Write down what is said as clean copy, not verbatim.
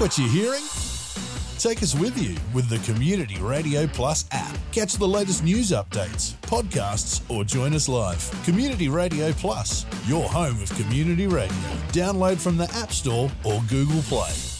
what you're hearing? Take us with you with the Community Radio Plus app. Catch the latest news updates, podcasts, or join us live. Community Radio Plus, your home of community radio. Download from the App Store or Google Play.